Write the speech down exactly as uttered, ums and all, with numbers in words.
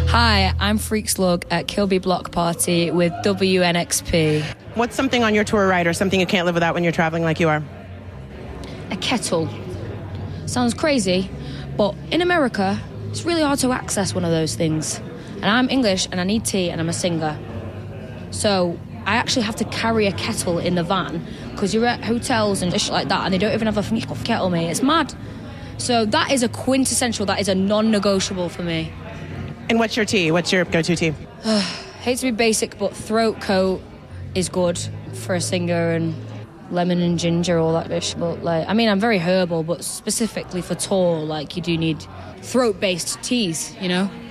Hi, I'm Freak Slug at Kilby Block Party with W N X P. What's something on your tour ride or something you can't live without when you're traveling like you are? A kettle. Sounds crazy, but in America, it's really hard to access one of those things. And I'm English and I need tea and I'm a singer. So I actually have to carry a kettle in the van because you're at hotels and shit like that and they don't even have a fucking kettle, mate. It's mad. So that is a quintessential, that is a non-negotiable for me. And what's your tea? What's your go-to tea? Hate to be basic, but throat coat is good for a singer, and lemon and ginger, all that bish. But like, I mean, I'm very herbal, but specifically for tour, like you do need throat-based teas, you know?